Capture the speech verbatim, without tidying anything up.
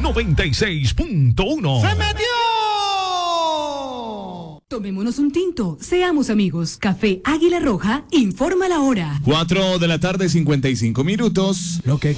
noventa y seis punto uno. ¡Se metió! Tomémonos un tinto, seamos amigos. Café Águila Roja, informa la hora. Cuatro de la tarde, cincuenta y cinco minutos. Lo que